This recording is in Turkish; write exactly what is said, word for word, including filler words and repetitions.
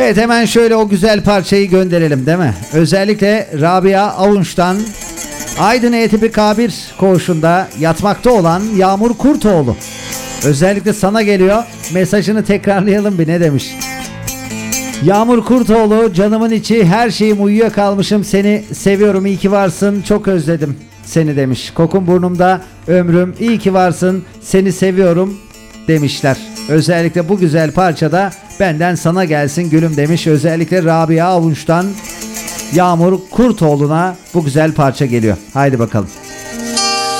Evet, hemen şöyle o güzel parçayı gönderelim değil mi? Özellikle Rabia Avunç'tan Aydın E-Tipi K bir koğuşunda yatmakta olan Yağmur Kurtoğlu. Özellikle sana geliyor. Mesajını tekrarlayalım bir, ne demiş? Yağmur Kurtoğlu, canımın içi, her şeyim, uyuyakalmışım, seni seviyorum, iyi ki varsın, çok özledim seni demiş. Kokun burnumda ömrüm, iyi ki varsın, seni seviyorum demişler. Özellikle bu güzel parçada benden sana gelsin gülüm demiş. Özellikle Rabia Avunç'tan Yağmur Kurtoğlu'na bu güzel parça geliyor. Haydi bakalım.